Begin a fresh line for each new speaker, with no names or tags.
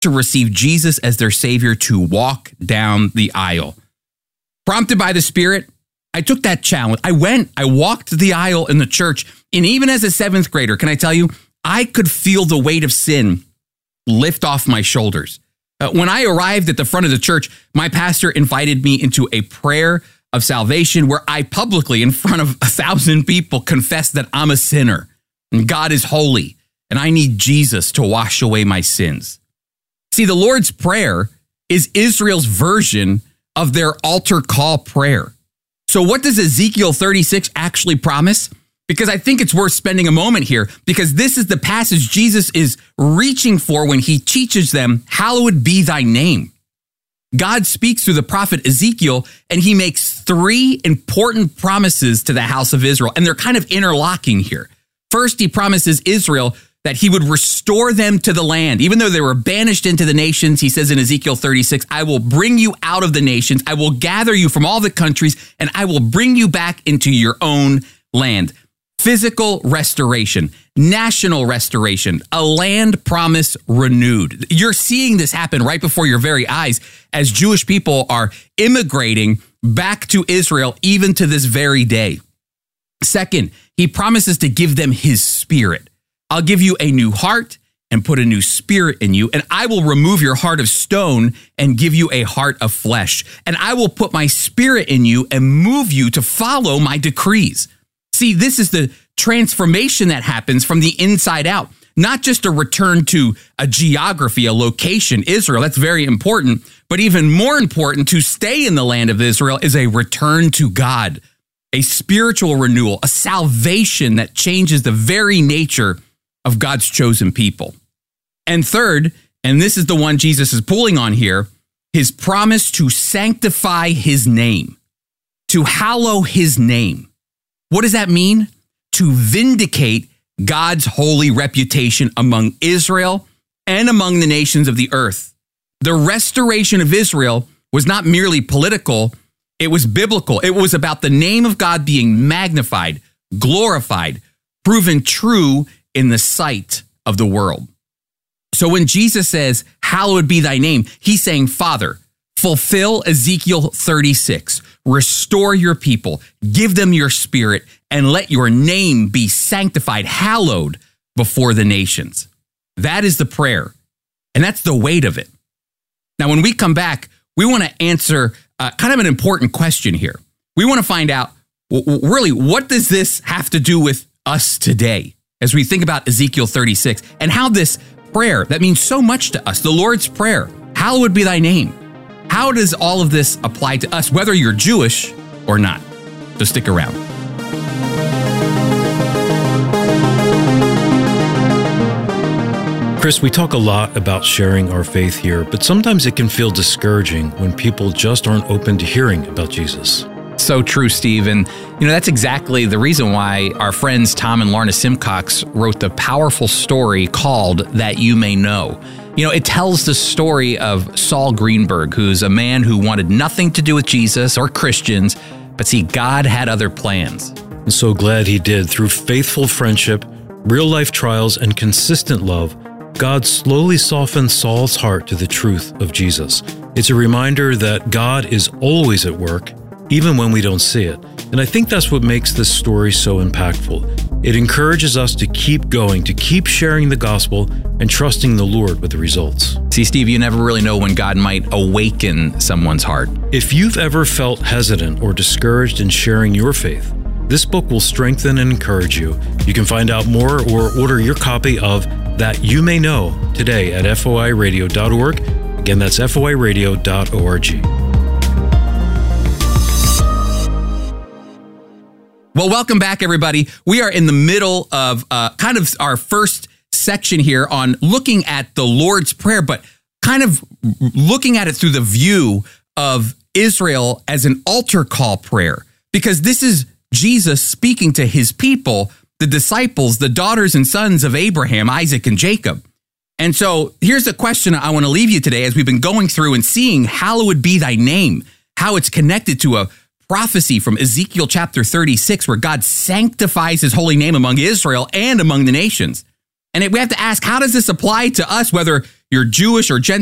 to receive Jesus as their Savior to walk down the aisle. Prompted by the Spirit, I took that challenge. I walked the aisle in the church. And even as a 7th grader, can I tell you, I could feel the weight of sin lift off my shoulders. When I arrived at the front of the church, my pastor invited me into a prayer of salvation where I publicly, in front of 1,000 people, confessed that I'm a sinner and God is holy and I need Jesus to wash away my sins. See, the Lord's Prayer is Israel's version of their altar call prayer. So what does Ezekiel 36 actually promise? Because I think it's worth spending a moment here, because this is the passage Jesus is reaching for when he teaches them, hallowed be thy name. God speaks through the prophet Ezekiel, and he makes 3 important promises to the house of Israel, and they're kind of interlocking here. First, he promises Israel that he would restore them to the land. Even though they were banished into the nations, he says in Ezekiel 36, I will bring you out of the nations, I will gather you from all the countries, and I will bring you back into your own land. Physical restoration, national restoration, a land promise renewed. You're seeing this happen right before your very eyes as Jewish people are immigrating back to Israel, even to this very day. Second, he promises to give them his Spirit. I'll give you a new heart and put a new spirit in you, and I will remove your heart of stone and give you a heart of flesh. And I will put my Spirit in you and move you to follow my decrees. See, this is the transformation that happens from the inside out, not just a return to a geography, a location, Israel. That's very important. But even more important, to stay in the land of Israel is a return to God, a spiritual renewal, a salvation that changes the very nature of God's chosen people. And third, and this is the one Jesus is pulling on here, his promise to sanctify his name, to hallow his name. What does that mean? To vindicate God's holy reputation among Israel and among the nations of the earth. The restoration of Israel was not merely political, it was biblical. It was about the name of God being magnified, glorified, proven true in the sight of the world. So when Jesus says, hallowed be thy name, he's saying, Father, fulfill Ezekiel 36. Restore your people, give them your Spirit, and let your name be sanctified, hallowed before the nations. That is the prayer, and that's the weight of it. Now, when we come back, we want to answer kind of an important question here. We want to find out, really, what does this have to do with us today as we think about Ezekiel 36 and how this prayer that means so much to us, the Lord's Prayer, hallowed be thy name. How does all of this apply to us, whether you're Jewish or not? So stick around.
Chris, we talk a lot about sharing our faith here, but sometimes it can feel discouraging when people just aren't open to hearing about Jesus.
So true, Steve. And, that's exactly the reason why our friends Tom and Lorna Simcox wrote the powerful story called That You May Know. It tells the story of Saul Greenberg, who's a man who wanted nothing to do with Jesus or Christians, but see, God had other plans.
I'm so glad he did. Through faithful friendship, real-life trials, and consistent love, God slowly softened Saul's heart to the truth of Jesus. It's a reminder that God is always at work, even when we don't see it. And I think that's what makes this story so impactful. It encourages us to keep going, to keep sharing the gospel and trusting the Lord with the results.
See, Steve, you never really know when God might awaken someone's heart.
If you've ever felt hesitant or discouraged in sharing your faith, this book will strengthen and encourage you. You can find out more or order your copy of That You May Know today at foiradio.org. Again, that's foiradio.org.
Well, welcome back, everybody. We are in the middle of kind of our first section here on looking at the Lord's Prayer, but kind of looking at it through the view of Israel as an altar call prayer, because this is Jesus speaking to his people, the disciples, the daughters and sons of Abraham, Isaac, and Jacob. And so here's a question I want to leave you today as we've been going through and seeing hallowed be thy name, how it's connected to a prophecy from Ezekiel chapter 36, where God sanctifies his holy name among Israel and among the nations. And we have to ask, how does this apply to us, whether you're Jewish or Gentile,